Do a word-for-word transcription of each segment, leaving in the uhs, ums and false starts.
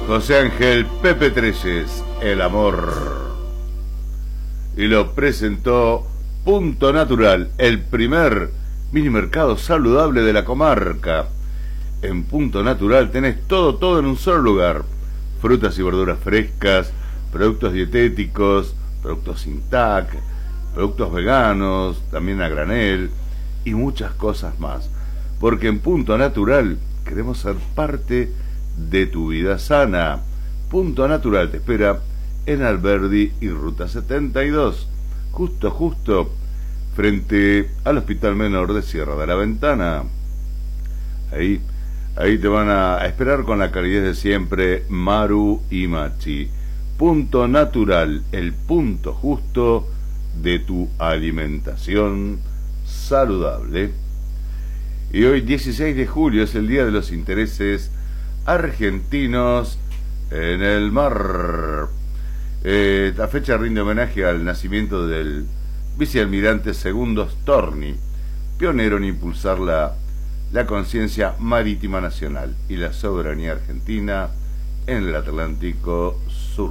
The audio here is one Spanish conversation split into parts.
José Ángel Pepe Treyes, El Amor. Y lo presentó Punto Natural, el primer mini mercado saludable de la comarca. En Punto Natural tenés todo, todo en un solo lugar. Frutas y verduras frescas, productos dietéticos, productos sin T A C, productos veganos, también a granel y muchas cosas más. Porque en Punto Natural queremos ser parte de tu vida sana. Punto Natural te espera en Alberdi y Ruta setenta y dos, justo, justo frente al Hospital Menor de Sierra de la Ventana. Ahí, ahí te van a esperar con la calidez de siempre Maru y Machi. Punto Natural, el punto justo de tu alimentación saludable. Y hoy, dieciséis de julio, es el día de los intereses argentinos en el mar. Eh, la fecha rinde homenaje al nacimiento del vicealmirante Segundo Storni, pionero en impulsar la, la conciencia marítima nacional y la soberanía argentina en el Atlántico Sur.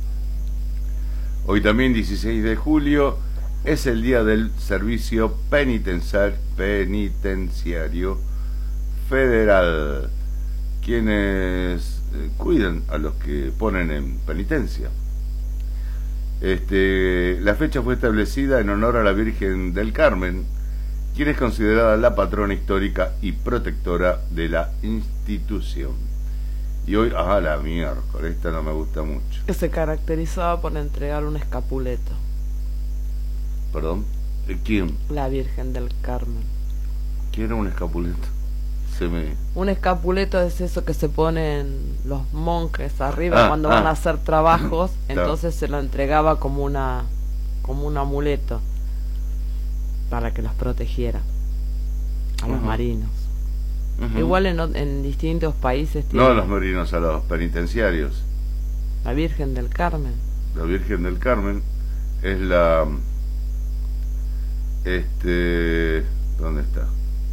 Hoy también, dieciséis de julio, es el día del Servicio Penitenciar, Penitenciario Federal, quienes eh, cuidan a los que ponen en penitencia. Este, la fecha fue establecida en honor a la Virgen del Carmen, quien es considerada la patrona histórica y protectora de la institución. Y hoy, ah, la miércoles, esta no me gusta mucho. Que se caracterizaba por entregar un escapuleto. ¿Perdón? ¿Quién? La Virgen del Carmen. ¿Quién era un escapuleto? Se me... Un escapuleto es eso que se ponen los monjes arriba ah, cuando ah. van a hacer trabajos, Claro. entonces se lo entregaba como una como un amuleto para que los protegiera a los Ujú. marinos. Uh-huh. Igual en, o- en distintos países No tienen a los marinos, a los penitenciarios. la Virgen del Carmen. La Virgen del Carmen es la... Este... ¿Dónde está?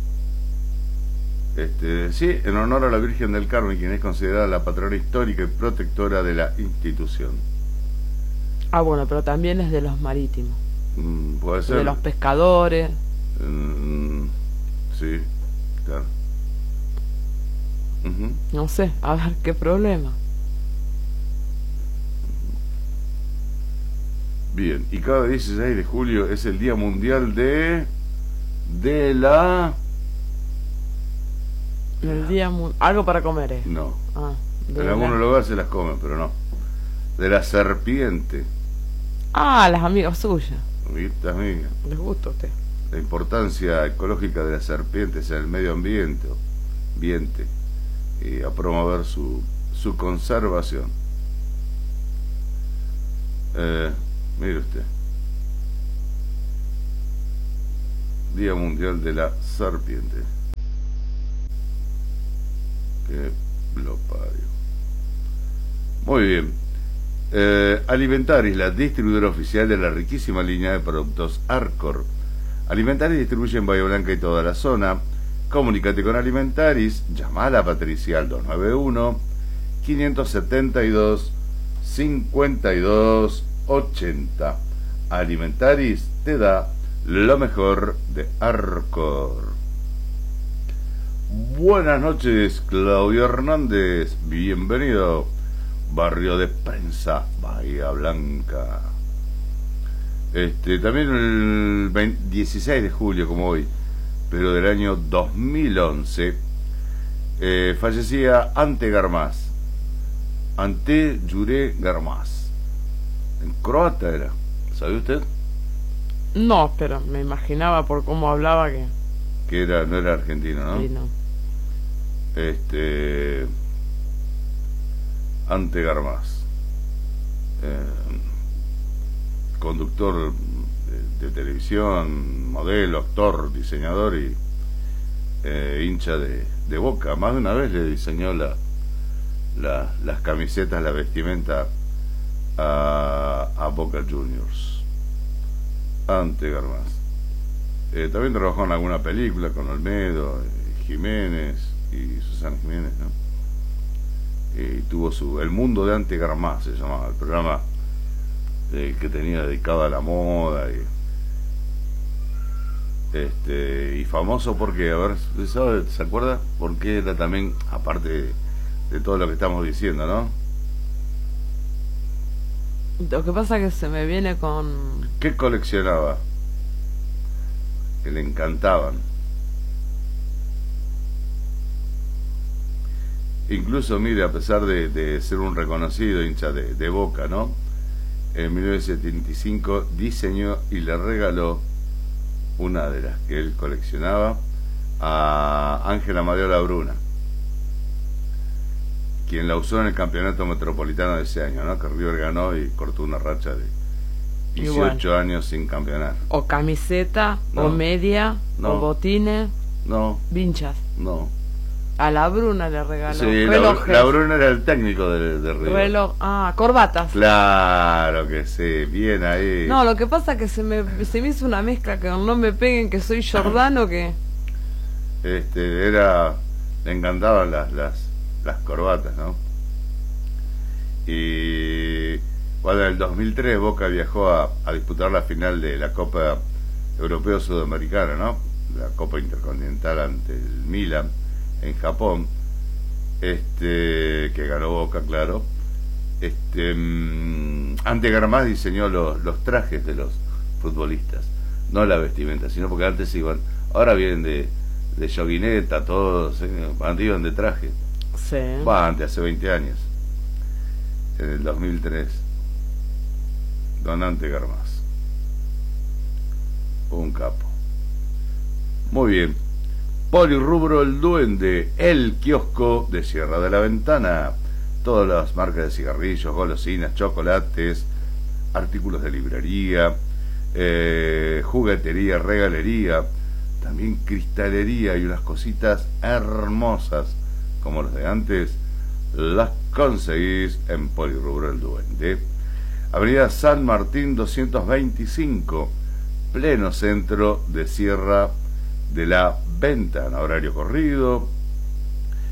Este, sí, en honor a la Virgen del Carmen, quien es considerada la patrona histórica y protectora de la institución. Ah, bueno, pero también es de los marítimos, Mm, puede ser. de los pescadores. Mm, sí, claro. Ujú. No sé, a ver qué problema. Bien, y cada dieciséis de julio es el Día Mundial de... De la... El día mu- algo para comer es. No, Ah, de en la- algunos lugares se las comen, pero no. De la serpiente. Ah, las amigas suyas. ¿Viste, amiga? Les gusta a usted. La importancia ecológica de las serpientes en el medio ambiente, ambiente y a promover su, su conservación. Eh, mire usted. Día Mundial de la Serpiente. Que lo parió. Muy bien. Eh, Alimentaris, la distribuidora oficial de la riquísima línea de productos Arcor. Alimentaris distribuye en Bahía Blanca y toda la zona. Comunícate con Alimentaris, llama a la Patricia al dos nueve uno, cinco siete dos, cinco dos ocho cero. Alimentaris te da lo mejor de Arcor. Buenas noches, Claudio Hernández, bienvenido. Barrio de Prensa, Bahía Blanca. Este, también el veinte, dieciséis de julio, como hoy, pero del año dos mil once, eh, fallecía Ante Garmaz. Ante Jure Garmaz. En croata era, ¿sabe usted? No, pero me imaginaba por cómo hablaba que... Que era, no era argentino, ¿no? Sí, no. Este... Ante Garmaz, eh, conductor de, de televisión, modelo, actor, diseñador y eh, hincha de, de Boca. Más de una vez le diseñó la, la, las camisetas, la vestimenta a, a Boca Juniors. Ante Garmaz. Eh, también trabajó en alguna película con Olmedo, eh, Jiménez y Susana Jiménez, ¿no? y tuvo su El Mundo de Ante Garmá, se llamaba el programa eh, que tenía dedicado a la moda y este y famoso porque, a ver, ¿sabe, ¿se acuerda? Porque era también, aparte de, de todo lo que estamos diciendo, ¿no? Lo que pasa es que se me viene con... ¿Qué coleccionaba? Que le encantaban. Incluso, mire, a pesar de, de ser un reconocido hincha de, de Boca, ¿no? En mil novecientos setenta y cinco diseñó y le regaló una de las que él coleccionaba a Ángel Amadeo Labruna, quien la usó en el campeonato metropolitano de ese año, ¿no? Que River ganó y cortó una racha de dieciocho Igual. años sin campeonar. O camiseta, no. o media, no. o botines, no, vinchas. No. A la Bruna le regaló. Sí, la, la Bruna era el técnico de, de River. Reloj, ah, corbatas. Claro que sí, bien ahí. No, lo que pasa es que se me, se me hizo una mezcla que no me peguen que soy Giordano que... Este, era... Le encantaban las, las, las corbatas, ¿no? Y... Bueno, en el dos mil tres Boca viajó a, a disputar la final de la Copa Europeo Sudamericana, ¿no? La Copa Intercontinental ante el Milan en Japón, este que ganó Boca, claro. Este mmm, Ante Garmá diseñó los, los trajes de los futbolistas, no la vestimenta, sino porque antes iban, ahora vienen de, de joguineta todos, ¿eh? Antes iban de traje. Sí. Va, antes, hace veinte años, en el dos mil tres, don Ante Garmás, un capo. Muy bien. Polirrubro El Duende, el kiosco de Sierra de la Ventana. Todas las marcas de cigarrillos, golosinas, chocolates, artículos de librería, eh, juguetería, regalería, también cristalería y unas cositas hermosas como las de antes, las conseguís en Polirrubro El Duende. Avenida San Martín doscientos veinticinco, pleno centro de Sierra de la Ventana, horario corrido,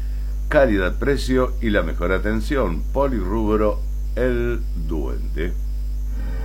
calidad, precio y la mejor atención. Polirrubro El Duende.